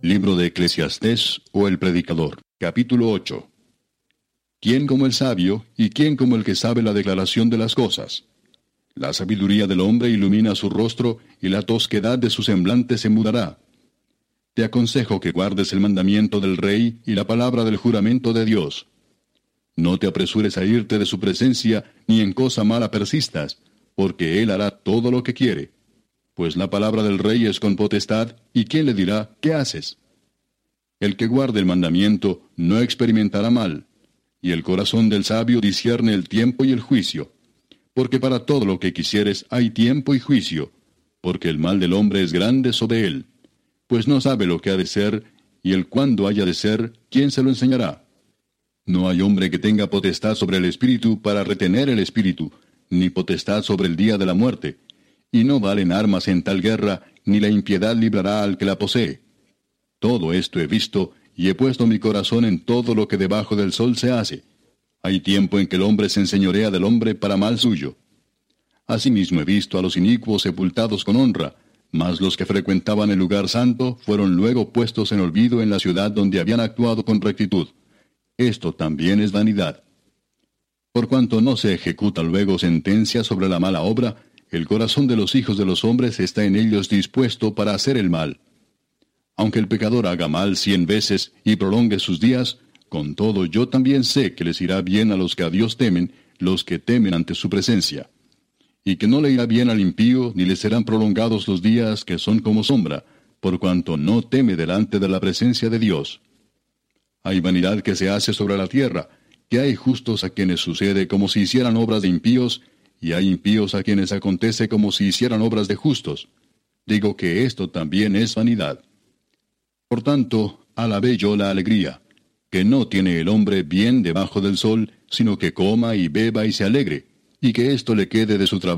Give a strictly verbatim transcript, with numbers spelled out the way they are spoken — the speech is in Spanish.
Libro de Eclesiastés o el Predicador, capítulo ocho. ¿Quién como el sabio, y quién como el que sabe la declaración de las cosas? La sabiduría del hombre ilumina su rostro, y la tosquedad de su semblante se mudará. Te aconsejo que guardes el mandamiento del rey y la palabra del juramento de Dios. No te apresures a irte de su presencia, ni en cosa mala persistas, porque él hará todo lo que quiere. Pues la palabra del rey es con potestad, y ¿quién le dirá, qué haces? El que guarde el mandamiento no experimentará mal, y el corazón del sabio discierne el tiempo y el juicio. Porque para todo lo que quisieres hay tiempo y juicio, porque el mal del hombre es grande sobre él. Pues no sabe lo que ha de ser, y el cuándo haya de ser, ¿quién se lo enseñará? No hay hombre que tenga potestad sobre el espíritu para retener el espíritu, ni potestad sobre el día de la muerte. Y no valen armas en tal guerra, ni la impiedad librará al que la posee. Todo esto he visto, y he puesto mi corazón en todo lo que debajo del sol se hace. Hay tiempo en que el hombre se enseñorea del hombre para mal suyo. Asimismo he visto a los inicuos sepultados con honra, mas los que frecuentaban el lugar santo fueron luego puestos en olvido en la ciudad donde habían actuado con rectitud. Esto también es vanidad. Por cuanto no se ejecuta luego sentencia sobre la mala obra, el corazón de los hijos de los hombres está en ellos dispuesto para hacer el mal. Aunque el pecador haga mal cien veces y prolongue sus días, con todo yo también sé que les irá bien a los que a Dios temen, los que temen ante su presencia. Y que no le irá bien al impío, ni le serán prolongados los días que son como sombra, por cuanto no teme delante de la presencia de Dios. Hay vanidad que se hace sobre la tierra, que hay justos a quienes sucede como si hicieran obras de impíos, y hay impíos a quienes acontece como si hicieran obras de justos. Digo que esto también es vanidad. Por tanto, alabé yo la alegría, que no tiene el hombre bien debajo del sol, sino que coma y beba y se alegre, y que esto le quede de su trabajo